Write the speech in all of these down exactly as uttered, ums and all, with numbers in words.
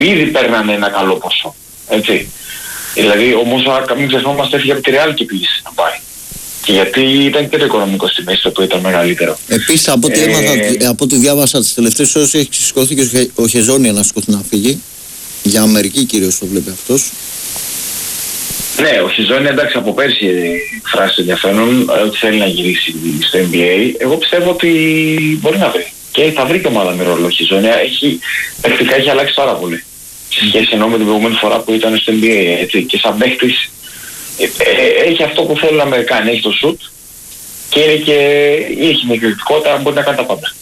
ήδη παίρνανε ένα καλό ποσό. Έτσι. Δηλαδή όμως μην ξεχνόμαστε έφυγε από τη Real και πήγε να πάει. Και γιατί ήταν και το οικονομικό στη μέση που ήταν μεγαλύτερο. Επίσης από ό,τι, ε... έμαθα, από ό,τι διάβασα τις τελευταίες ώρες έχει σηκωθεί και ο Χεζόνια να σηκωθεί να φύγει. Για Αμερική κυρίως το βλέπει αυτός. Ναι, ο Χεζόνια εντάξει από πέρσι εκφράσει ενδιαφέρον ότι θέλει να γυρίσει στο N B A. Εγώ πιστεύω ότι μπορεί να βρει. Και θα βρει και ομάδα με ρόλο ο Χεζόνια. Έχει, πρακτικά έχει αλλάξει πάρα πολύ. Σε σχέση ενώ με την προηγούμενη φορά που ήταν στο N B A. Έτσι. Και σαν παίχτης ε, ε, έχει αυτό που θέλουν οι Αμερικάνοι. Έχει το σουτ και, είναι και έχει μια εκρηκτικότητα, μπορεί να κάνει τα πάντα.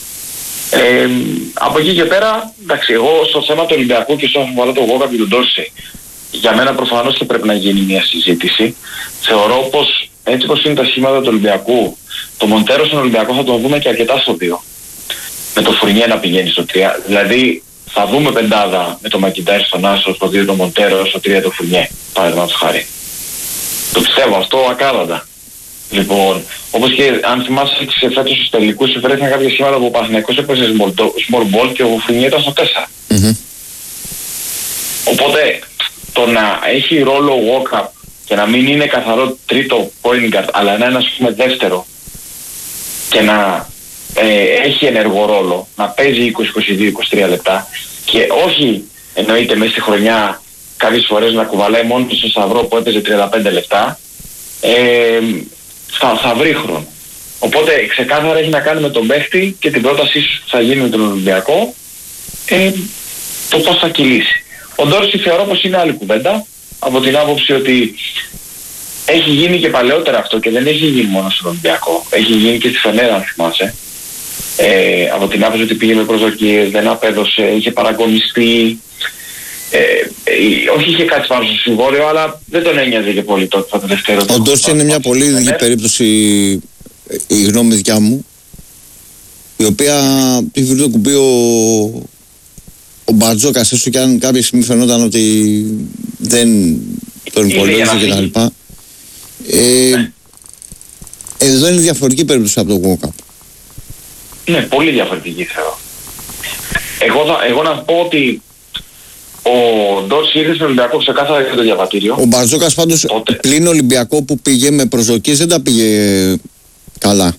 Ε, από εκεί και πέρα, εντάξει, εγώ στο θέμα του Ολυμπιακού και στο αμφιβάλλω τον Γόγκα και τον Ντόρσεϊ, για μένα προφανώς και πρέπει να γίνει μια συζήτηση. Θεωρώ πως έτσι πως είναι τα σχήματα του Ολυμπιακού, το Μοντέρο στον Ολυμπιακό θα τον δούμε και αρκετά στο δύο. Με το Φουρνιέ να πηγαίνει στο τρία. Δηλαδή θα δούμε πεντάδα με το Μακιντάρι στον Άσο, στο δύο το Μοντέρο, στο τρία το Φουρνιέ. Παραδείγματος χάρη. Το πιστεύω αυτό ακράδαντα. Λοιπόν, όπως και αν θυμάσαι σε φέτος στους τελικούς βρέθηκαν κάποια σχήματα που ο Παναθηναϊκός έπαιζε small ball και ο Φουρνιέ ήταν στο τέσσερα. Mm-hmm. Οπότε το να έχει ρόλο ο Walkup και να μην είναι καθαρό τρίτο point guard αλλά να είναι ας πούμε δεύτερο και να ε, έχει ενεργό ρόλο, να παίζει είκοσι, είκοσι δύο, είκοσι τρία λεπτά και όχι εννοείται μέσα στη χρονιά κάποιες φορές να κουβαλάει μόνο του στο σταυρό που έπαιζε τριάντα πέντε λεπτά, ε, θα, θα βρει χρόνο. Οπότε ξεκάθαρα έχει να κάνει με τον παίχτη και την πρότασή σου που θα γίνει με τον Ολυμπιακό, ε, το πώς θα κυλήσει. Ο Ντόρσεϊ θεωρώ πως είναι άλλη κουβέντα, από την άποψη ότι έχει γίνει και παλαιότερα αυτό και δεν έχει γίνει μόνο στον Ολυμπιακό. Έχει γίνει και στη Φενέρα, αν θυμάσαι. Ε, από την άποψη ότι πήγε με προσδοκίες, δεν απέδωσε, είχε παραγωνιστεί. Ε, ε, όχι είχε κάτι πάνω στο συμβόλαιο, αλλά δεν τον ένοιαζε και πολύ τότε το τελευταίο. Ο Ντόρσεϊ είναι μια πολύ ειδική περίπτωση, η γνώμη δικιά μου, η οποία τη βρει το κουμπί ο, ο Μπαρτζόκας, έστω και αν κάποια στιγμή φαινόταν ότι δεν τον υπολόγιζε και τα λοιπά. Ε, ναι. Εδώ είναι διαφορετική περίπτωση από τον Walkup. Ναι, πολύ διαφορετική θεωρώ. Εγώ, θα, εγώ να πω ότι ο Ντόρσεϊ ήρθε στον Ολυμπιακό ξεκάθαρα για το διαβατήριο. Ο Μπαρτζόκας πάντως τότε, πλην Ολυμπιακό που πήγε με προσδοκίες, δεν τα πήγε καλά.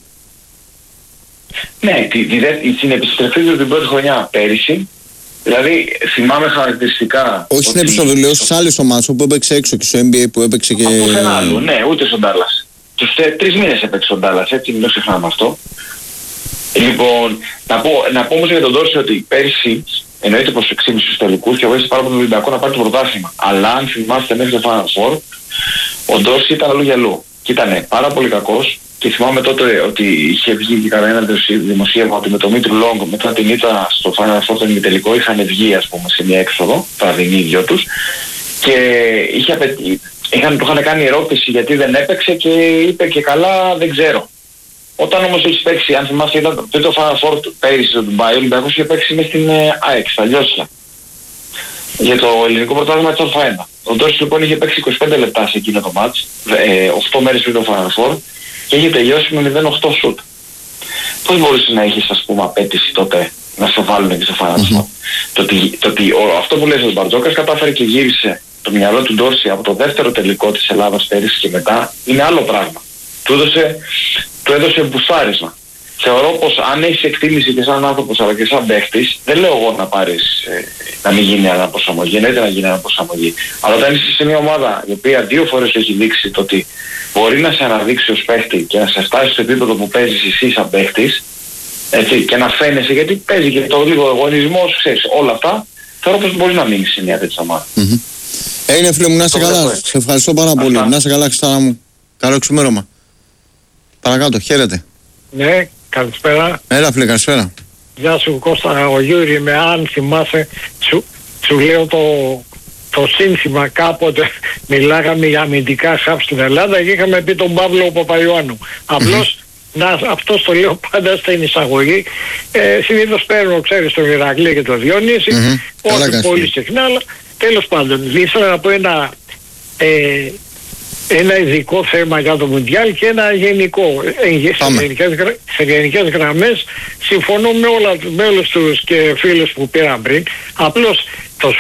Ναι, τη, τη, τη, στην επιστροφή του την πρώτη χρονιά πέρυσι, δηλαδή θυμάμαι χαρακτηριστικά. Όχι στην επιστροφή, λέω στις άλλες ομάδες που έπαιξε έξω και στο N B A που έπαιξε και. Από ένα άλλο, ναι, ούτε στον Ντάλλας. Τους τρεις μήνες έπαιξε στον Ντάλλας, έτσι, μην το ξεχνάμε αυτό. Λοιπόν, να πω, να πω όμως για τον Ντόρσεϊ ότι πέρυσι εννοείται πως εξήγησε στους τελικούς και βοήθησε πάρα πολύ τον Ολυμπιακό να πάρει το πρωτάθλημα. Αλλά αν θυμάστε μέχρι το Final Four, ο Ντόρσεϊ ήταν αλλού για αλλού. Και ήταν πάρα πολύ κακός. Και θυμάμαι τότε ότι είχε βγει και κανένα δημοσίευμα ότι με τον Μήτρου Λόγκ μετά την ήττα στο Final Four τον ημιτελικό είχαν βγει ας πούμε σε μια έξοδο, βραδινή οι δυο τους, και είχε απαιτεί, είχαν, του είχαν κάνει ερώτηση γιατί δεν έπαιξε και είπε και καλά δεν ξέρω. Όταν όμως έχει παίξει, αν θυμάστε ήταν το τρίτο Final Four πέρυσι στο Ντουμπάι, ο Ολυμπιακός είχε παίξει μες στην ΑΕΚ, στα Λιώσια, για το ελληνικό πρωτάθλημα της Α1. Ο Ντόρσεϊ λοιπόν είχε παίξει είκοσι πέντε λεπτά σε εκείνο το μάτς, ε, οκτώ μέρες πριν το Final Four, και είχε τελειώσει με μηδέν οκτώ σουτ. Πώς μπορούσε να έχεις ας πούμε απέτηση τότε να σε βάλουν και σε φανατισμό. Mm-hmm. Το ότι, το ότι ο, αυτό που λες ο Μπαρτζόκας κατάφερε και γύρισε το μυαλό του Ντόρσεϊ από το δεύτερο τελικό της Ελλάδας πέρυσι και μετά είναι άλλο πράγμα. Του έδωσε, του έδωσε μπουστάρισμα. Θεωρώ πως αν έχεις εκτίμηση και σαν άνθρωπος αλλά και σαν παίχτης, δεν λέω εγώ να πάρεις, ε, να μην γίνει αναπροσαρμογή, εννοείται να γίνει αναπροσαρμογή. Αλλά όταν είσαι σε μια ομάδα η οποία δύο φορές έχει δείξει το ότι μπορεί να σε αναδείξει ως παίχτη και να σε φτάσει στο επίπεδο που παίζεις εσύ σαν παίχτης, έτσι, και να φαίνεσαι, γιατί παίζει και το λίγο εγωισμός, ξέρεις, όλα αυτά, θεωρώ πως μπορεί να μείνει σε μια τέτοια ομάδα. Mm-hmm. Έγινε φίλε μου, να είσαι καλά. Σε ευχαριστώ πάρα πολύ. Να είσαι καλά, Χριστάνα μου. Καλό ξημέρωμα. Παρακάτω, χαίρετε. Ναι, καλησπέρα. Έλα φίλε, καλησπέρα. Γεια σου Κώστα, ο Γιούρι με, αν θυμάσαι, σου, σου λέω το, το σύνθημα κάποτε, μιλάγαμε για αμυντικά χαφ στην Ελλάδα και είχαμε πει τον Παύλο Παπαϊωάννου. Απλώς, να, αυτό το λέω πάντα στην εισαγωγή. Ε, συνήθως παίρνω, ξέρεις, τον Ηρακλή και τον Διονύση, mm-hmm. όχι πολύ συχνά, αλλά τέλος πάντων. Ήθελα να πω ένα... Ε, ένα ειδικό θέμα για το Μουντιάλ και ένα γενικό. Σε γενικές, σε γενικές γραμμές συμφωνώ με, όλα, με όλους τους και φίλους που πήραν πριν. Απλώς το